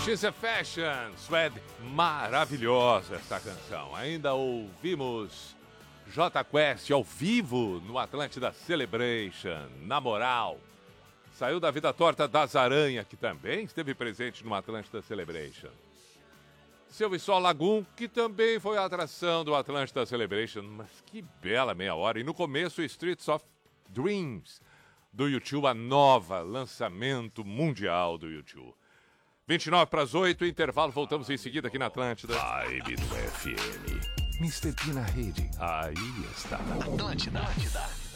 She's a Fashion, Suede, maravilhosa essa canção. Ainda ouvimos Jota Quest ao vivo no Atlântida Celebration, na moral. Saiu da Vida Torta das Aranha, que também esteve presente no Atlântida Celebration. Seu e Sol Lagoon, que também foi a atração do Atlântida Celebration, mas que bela meia hora. E no começo, Streets of Dreams, do YouTube, a nova lançamento mundial do YouTube. 7:29, intervalo, voltamos em seguida aqui na Atlântida. Vibe do FM. Mr. P na rede, aí está. Atlântida.